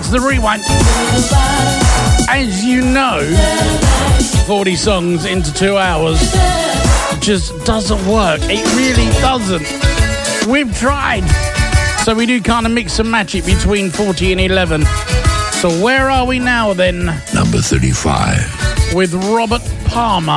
It's the rewind. As you know, 40 songs into 2 hours just doesn't work. It really doesn't. We've tried. So we do kind of mix and match it between 40 and 11. So where are we now then? Number 35. With Robert Palmer.